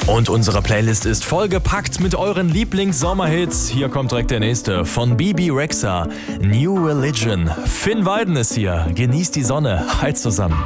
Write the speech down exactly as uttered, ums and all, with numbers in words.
Und unsere Playlist ist vollgepackt mit euren Lieblings-Sommerhits. Hier kommt direkt der nächste von Bebe Rexha, New Religion. Finn Weiden ist hier. Genießt die Sonne. Halt zusammen.